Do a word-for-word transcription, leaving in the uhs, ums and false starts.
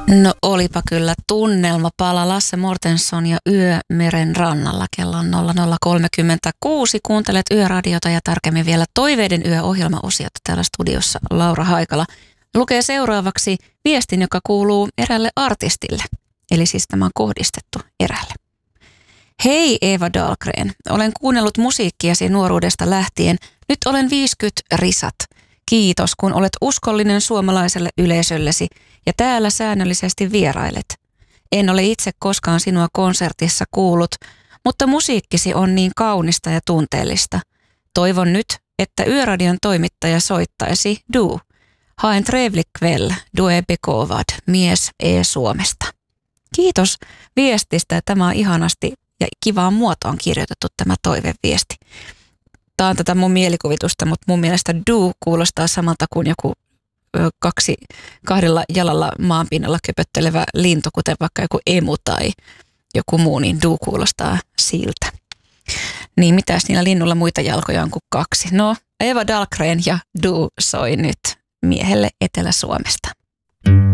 No olipa kyllä tunnelma pala. Lasse Mortenson ja Yö meren rannalla. Kello on nolla nolla kolmekymmentäkuusi. Kuuntelet Yöradiota ja tarkemmin vielä Toiveiden yö-ohjelmaosiota täällä studiossa. Laura Haikala lukee seuraavaksi viestin, joka kuuluu erälle artistille. Eli siis tämä on kohdistettu erälle. Hei Eva Dahlgren, olen kuunnellut musiikkiasi nuoruudesta lähtien. Nyt olen viisikymmentä risat. Kiitos, kun olet uskollinen suomalaiselle yleisöllesi ja täällä säännöllisesti vierailet. En ole itse koskaan sinua konsertissa kuullut, mutta musiikkisi on niin kaunista ja tunteellista. Toivon nyt, että Yöradion toimittaja soittaisi Du. Haen trevlig kväll, du är begåvad, mies E-Suomesta. Kiitos viestistä. Tämä on ihanasti ja kivaan muotoon kirjoitettu tämä toiveviesti. Tämä on tätä mun mielikuvitusta, mutta mun mielestä Du kuulostaa samalta kuin joku ö, kaksi, kahdella jalalla maanpinnalla köpöttelevä lintu, kuten vaikka joku emu tai joku muu, niin Du kuulostaa siltä. Niin mitäs niillä linnulla muita jalkoja on kuin kaksi? No, Eva Dahlgren ja Du soi nyt miehelle Etelä-Suomesta.